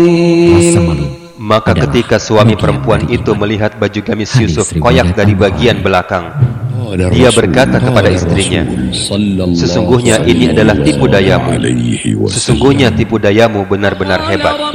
Rasa malu Maka ketika suami perempuan itu melihat baju gamis Yusuf koyak dari bagian belakang, dia berkata kepada istrinya, "Sesungguhnya ini adalah tipu dayamu. Sesungguhnya tipu dayamu benar-benar hebat."